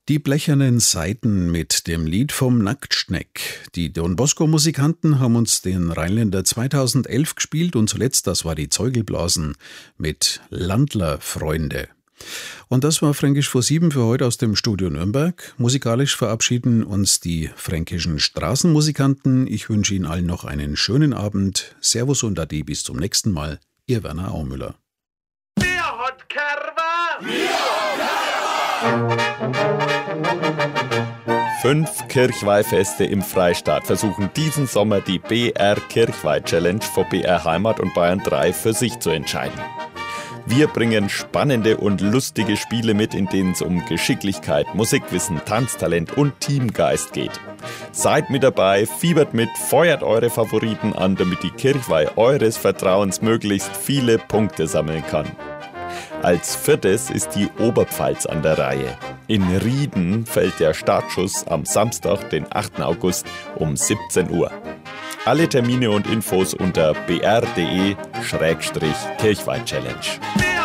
Die blechernen Saiten mit dem Lied vom Nacktschneck. Die Don Bosco-Musikanten haben uns den Rheinländer 2011 gespielt und zuletzt, das war die Zeugelblasen mit Landlerfreunde. Und das war Fränkisch vor 7 für heute aus dem Studio Nürnberg. Musikalisch verabschieden uns die fränkischen Straßenmusikanten. Ich wünsche Ihnen allen noch einen schönen Abend. Servus und Ade, bis zum nächsten Mal. Ihr Werner Aumüller. Wer hat Kerwa? Wir haben Kerwa! 5 Kirchweihfeste im Freistaat versuchen diesen Sommer die BR Kirchweih Challenge von BR Heimat und Bayern 3 für sich zu entscheiden. Wir bringen spannende und lustige Spiele mit, in denen es um Geschicklichkeit, Musikwissen, Tanztalent und Teamgeist geht. Seid mit dabei, fiebert mit, feuert eure Favoriten an, damit die Kirchweih eures Vertrauens möglichst viele Punkte sammeln kann. Als 4. ist die Oberpfalz an der Reihe. In Rieden fällt der Startschuss am Samstag, den 8. August um 17 Uhr. Alle Termine und Infos unter br.de/Kirchweih-Challenge.